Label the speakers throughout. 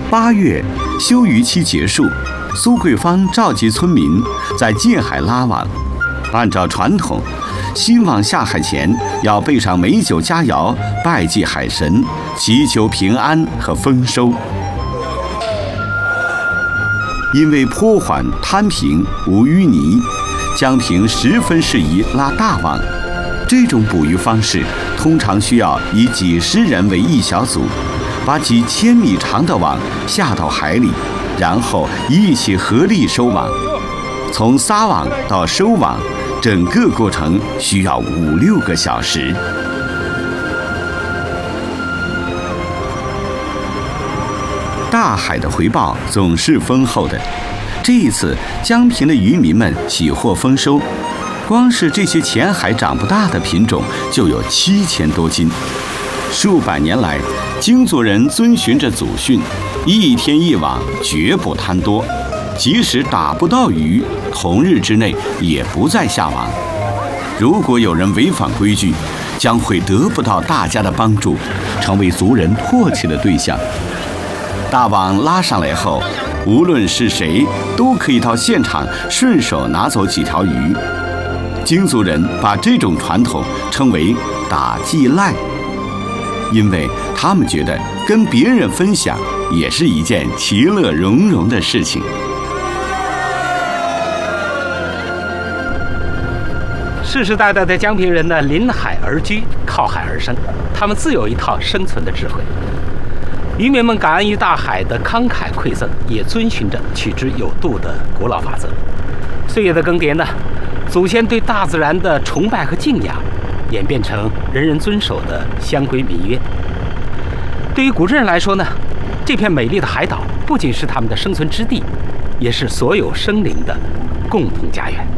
Speaker 1: 8月，休渔期结束，苏桂芳召集村民在界海拉网。按照传统，新网下海前要备上美酒佳肴，拜祭海神，祈求平安和丰收。因为坡缓滩平无淤泥，江平十分适宜拉大网。这种捕鱼方式通常需要以几十人为一小组，把几千米长的网下到海里，然后一起合力收网。从撒网到收网，整个过程需要5-6个小时。大海的回报总是丰厚的。这一次，江平的渔民们喜获丰收，光是这些浅海长不大的品种就有7000多斤。数百年来，京族人遵循着祖训，一天一网，绝不贪多。即使打不到鱼，同日之内也不再下网。如果有人违反规矩，将会得不到大家的帮助，成为族人唾弃的对象。大网拉上来后，无论是谁都可以到现场顺手拿走几条鱼。京族人把这种传统称为打祭赖，因为他们觉得跟别人分享也是一件其乐融融的事情。
Speaker 2: 世世代代的江平人呢，临海而居，靠海而生，他们自有一套生存的智慧。渔民们感恩于大海的慷慨馈赠，也遵循着取之有度的古老法则。岁月的更迭呢，祖先对大自然的崇拜和敬仰，演变成人人遵守的乡规民约。对于古镇人来说呢，这片美丽的海岛不仅是他们的生存之地，也是所有生灵的共同家园。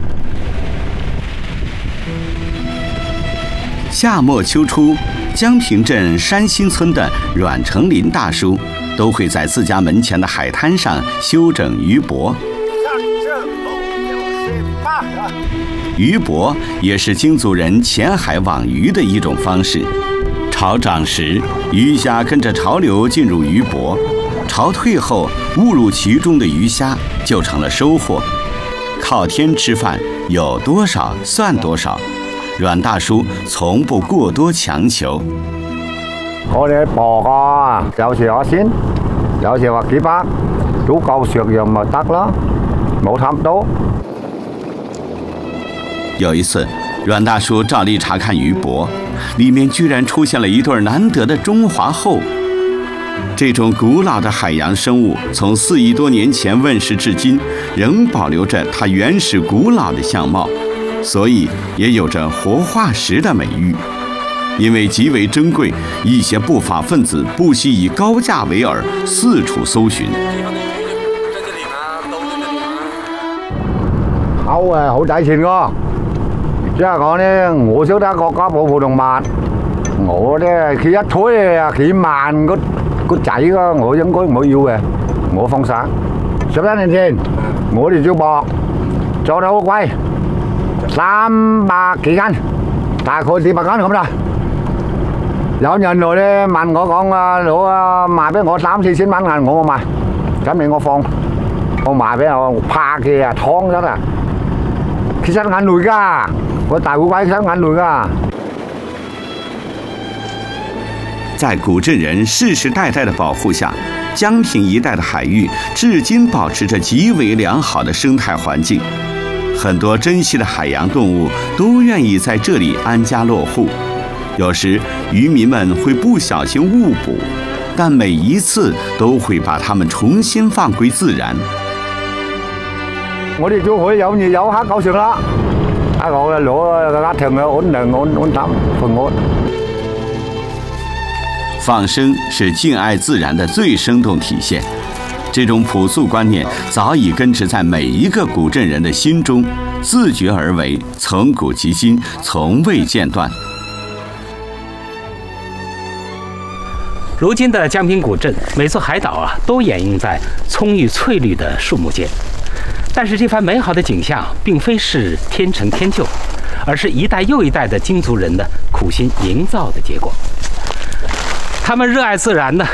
Speaker 1: 夏末秋初，江平镇山新村的阮成林大叔都会在自家门前的海滩上修整渔泊。渔泊也是京族人潜海网鱼的一种方式。潮涨时，鱼虾跟着潮流进入渔泊，潮退后，误入其中的鱼虾就成了收获。靠天吃饭，有多少算多少。阮大叔從不過多強求。
Speaker 3: 我哋磅啊，有時話先，有時話幾百，足夠食用咪得咯，冇貪多。
Speaker 1: 有一次，阮大叔照例查看渔泊，里面居然出现了一对难得的中华后。这种古老的海洋生物，从4亿多年前问世至今，仍保留着它原始古老的相貌。所以也有着活化石的美誉。因为极为珍贵，一些不法分子不惜以高价为饵，四处搜寻。
Speaker 3: 好啊，好抵錢㗎。即係講咧，我識得國家保護動物，我咧佢一推啊幾萬個仔㗎，我應該唔會要嘅，我放生。11年前，我哋做博做得好貴。300幾斤，大概400斤咁啦。有人來咧問我講啊，攞啊賣俾我3-4千蚊銀，我賣，咁你我放，我賣俾我拍嘅啊，劏咗啦，其實眼淚㗎，我大烏龜其實眼淚㗎。
Speaker 1: 在古镇人世世代代的保护下，江平一带的海域至今保持着极为良好的生态环境。很多珍稀的海洋动物都愿意在这里安家落户。有时渔民们会不小心误捕，但每一次都会把它们重新放归自然。
Speaker 3: 我哋就可以有客夠食啦，我攞個家庭嘅安心父母。
Speaker 1: 放生是敬爱自然的最生动体现。这种朴素观念早已根植在每一个古镇人的心中，自觉而为，从古及今，从未间断。
Speaker 2: 如今的江平古镇，每座海岛啊，都掩映在葱郁翠绿的树木间。但是这番美好的景象，并非是天成天就，而是一代又一代的京族人的苦心营造的结果。他们热爱自然呢，